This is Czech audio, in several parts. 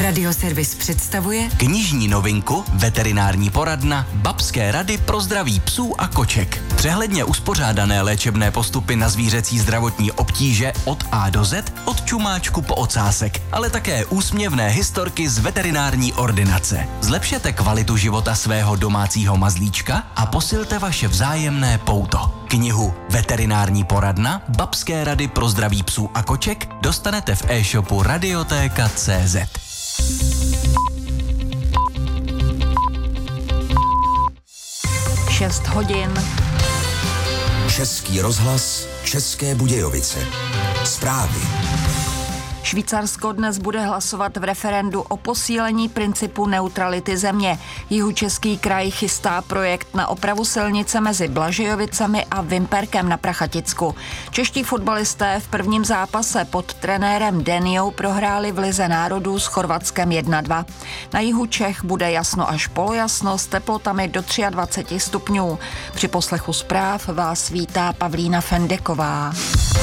Radioservis představuje knižní novinku Veterinární poradna Babské rady pro zdraví psů a koček. Přehledně uspořádané léčebné postupy na zvířecí zdravotní obtíže od A do Z, od čumáčku po ocásek, ale také úsměvné historky z veterinární ordinace. Zlepšete kvalitu života svého domácího mazlíčka a posilte vaše vzájemné pouto. Knihu Veterinární poradna Babské rady pro zdraví psů a koček dostanete v e-shopu Radiotéka.cz. Šest hodin. Český rozhlas, České Budějovice. Zprávy. Švýcarsko dnes bude hlasovat v referendu o posílení principu neutrality země. Jihočeský kraj chystá projekt na opravu silnice mezi Blažejovicemi a Vimperkem na Prachaticku. Čeští fotbalisté v prvním zápase pod trenérem Deniou prohráli v Lize národů s Chorvatskem 1-2. Na jihu Čech bude jasno až polojasno s teplotami do 23 stupňů. Při poslechu zpráv vás vítá Pavlína Fendeková.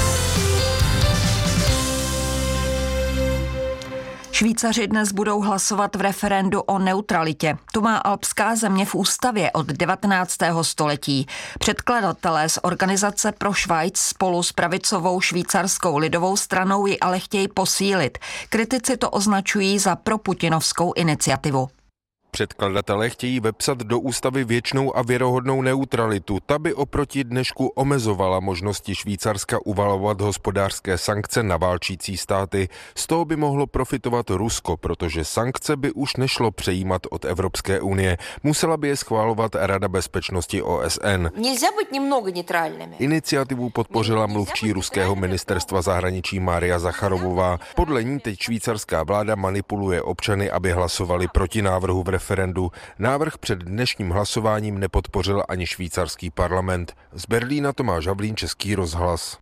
Švýcaři dnes budou hlasovat v referendu o neutralitě. Tu má alpská země v ústavě od 19. století. Předkladatelé z Organizace pro Švajc spolu s pravicovou švýcarskou lidovou stranou ji ale chtějí posílit. Kritici to označují za proputinovskou iniciativu. Předkladatelé chtějí vepsat do ústavy věčnou a věrohodnou neutralitu. Ta by oproti dnešku omezovala možnosti Švýcarska uvalovat hospodářské sankce na válčící státy. Z toho by mohlo profitovat Rusko, protože sankce by už nešlo přejímat od Evropské unie. Musela by je schválovat Rada bezpečnosti OSN. Iniciativu podpořila mluvčí ruského ministerstva zahraničí Mária Zacharovová. Podle ní teď švýcarská vláda manipuluje občany, aby hlasovali proti návrhu v referendu. Návrh před dnešním hlasováním nepodpořil ani švýcarský parlament. Z Berlína Tomáš Havlín, Český rozhlas.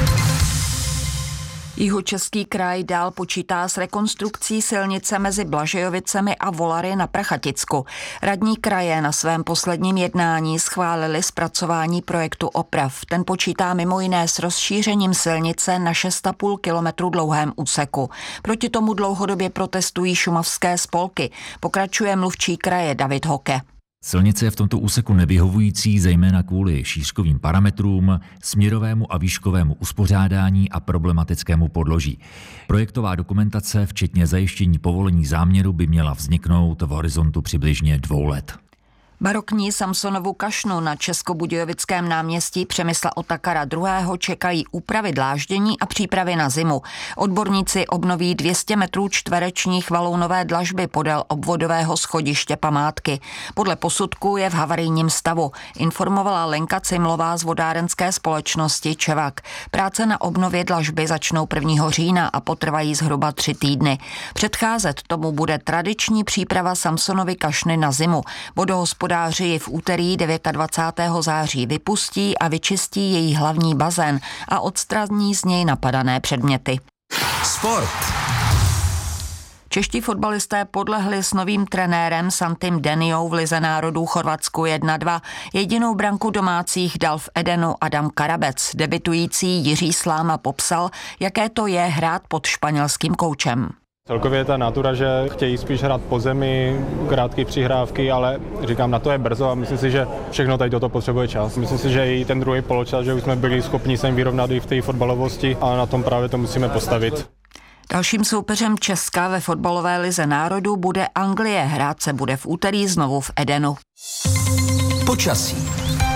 Jihočeský kraj dál počítá s rekonstrukcí silnice mezi Blažejovicemi a Volary na Prachaticku. Radní kraje na svém posledním jednání schválili zpracování projektu oprav. Ten počítá mimo jiné s rozšířením silnice na 6,5 kilometru dlouhém úseku. Proti tomu dlouhodobě protestují šumavské spolky. Pokračuje mluvčí kraje David Hoke. Silnice je v tomto úseku nevyhovující zejména kvůli šířkovým parametrům, směrovému a výškovému uspořádání a problematickému podloží. Projektová dokumentace, včetně zajištění povolení záměru, by měla vzniknout v horizontu přibližně 2 let. Barokní Samsonovu kašnu na Českobudějovickém náměstí Přemysla Otakara II. Čekají úpravy dláždění a přípravy na zimu. Odborníci obnoví 200 metrů čtverečních valounové dlažby podél obvodového schodiště památky. Podle posudku je v havarijním stavu, informovala Lenka Cimlová z vodárenské společnosti Čevak. Práce na obnově dlažby začnou 1. října a potrvají zhruba 3 týdny. Předcházet tomu bude tradiční příprava Samsonovy kašny na zimu. Vodohospodáři ji v úterý 29. září vypustí a vyčistí její hlavní bazén a odstraní z něj napadané předměty. Sport. Čeští fotbalisté podlehli s novým trenérem Santim Deniou v Lize národů Chorvatsku 1-2. Jedinou branku domácích dal v Edenu Adam Karabec. Debitující Jiří Sláma popsal, jaké to je hrát pod španělským koučem. Celkově ta natura, že chtějí spíš hrát po zemi, krátké přihrávky, ale říkám, na to je brzo a myslím si, že všechno tady toto potřebuje čas. Myslím si, že i ten druhý poločas, že už jsme byli schopni se vyrovnat i v té fotbalovosti a na tom právě to musíme postavit. Dalším soupeřem Česka ve fotbalové lize národů bude Anglie. Hrát se bude v úterý znovu v Edenu. Počasí.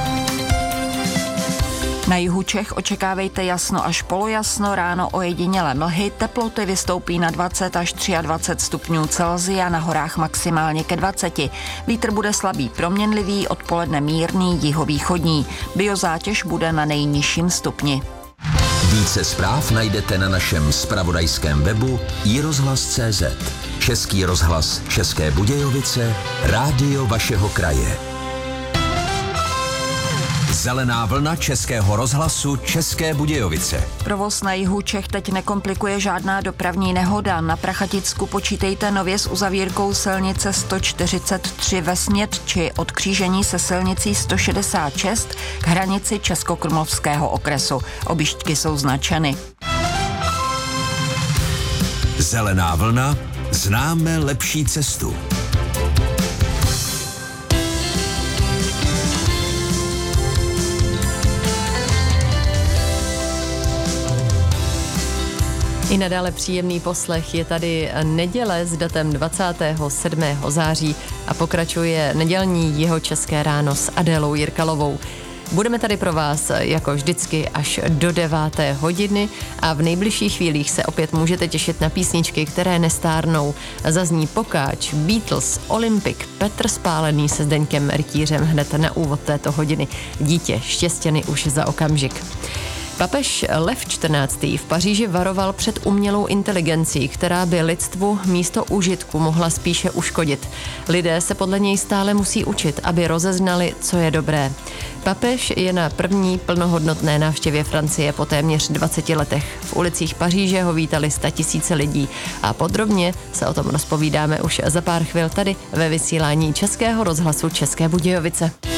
Na jihu Čech očekávejte jasno až polojasno, ráno ojedinělé mlhy, teploty vystoupí na 20 až 23 stupňů Celsia, na horách maximálně ke 20. Vítr bude slabý proměnlivý, odpoledne mírný, jihovýchodní. Biozátěž bude na nejnižším stupni. Více zpráv najdete na našem zpravodajském webu iRozhlas.cz. Český rozhlas České Budějovice, rádio vašeho kraje. Zelená vlna Českého rozhlasu České Budějovice. Provoz na jihu Čech teď nekomplikuje žádná dopravní nehoda. Na Prachaticku počítejte nově s uzavírkou silnice 143 ve Smědči od křížení se silnicí 166 k hranici Českokrumlovského okresu. Objížďky jsou značeny. Zelená vlna Známe lepší cestu. I nadále příjemný poslech. Je tady neděle s datem 27. září a pokračuje nedělní Jihočeské ráno s Adélou Jirkalovou. Budeme tady pro vás jako vždycky až do 9. hodiny a v nejbližších chvílích se opět můžete těšit na písničky, které nestárnou. Zazní Pokáč, Beatles, Olympic, Petr Spálený se Zdeňkem Rytířem hned na úvod této hodiny. Dítě Štěstěny už za okamžik. Papež Lev XIV. V Paříži varoval před umělou inteligencí, která by lidstvu místo užitku mohla spíše uškodit. Lidé se podle něj stále musí učit, aby rozeznali, co je dobré. Papež je na první plnohodnotné návštěvě Francie po téměř 20 letech. V ulicích Paříže ho vítali 100 000 lidí a podrobně se o tom rozpovídáme už za pár chvil tady ve vysílání Českého rozhlasu České Budějovice.